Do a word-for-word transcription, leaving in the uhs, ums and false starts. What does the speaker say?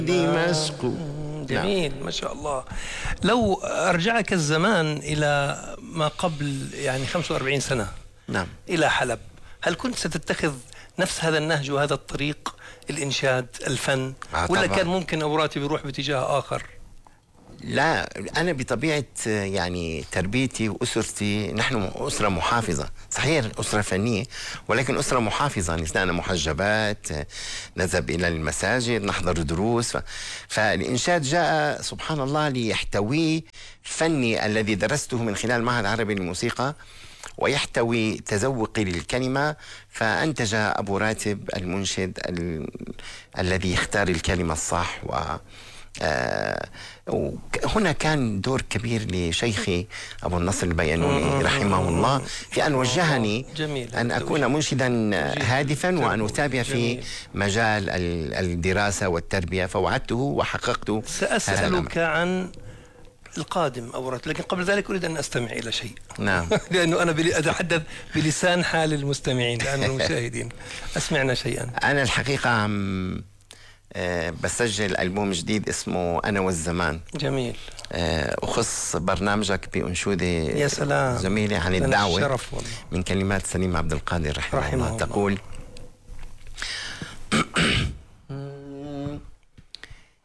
دمشق. جميل، نعم. ما شاء الله. لو أرجعك الزمان إلى ما قبل يعني خمسة وأربعين سنة، نعم، إلى حلب، هل كنت ستتخذ نفس هذا النهج وهذا الطريق، الإنشاد، الفن، آه ولا طبعا. كان ممكن أبو راتب يروح باتجاه آخر؟ لا، أنا بطبيعة يعني تربيتي وأسرتي، نحن أسرة محافظة، صحيح أسرة فنية ولكن أسرة محافظة، نساءنا محجبات، نذهب إلى المساجد، نحضر دروس. ف... فالإنشاد جاء سبحان الله ليحتوي فني الذي درسته من خلال المعهد العربي للموسيقى، ويحتوي تذوقي للكلمة، فأنتج أبو راتب المنشد ال... الذي يختار الكلمة الصح. و آه هنا كان دور كبير لشيخي أبو النصر البيانوني رحمه الله في أن وجهني جميل. أن أكون منشدا هادفا وأن أتابع في مجال الدراسة والتربية، فوعدته وحققته. سأسألك عن القادم أبو راتب، لكن قبل ذلك أريد أن أستمع إلى شيء. نعم. لأنه أنا أتحدث بلسان حال المستمعين لأن المشاهدين. أسمعنا شيئا. أنا الحقيقة عم أه بسجل ألبوم جديد اسمه أنا والزمان. جميل. أه أخص برنامجك بأنشودة يا سلام جميلة عن الدعوة، الشرف والله. من كلمات سليم عبد القادر رحمه, رحمه الله, الله تقول: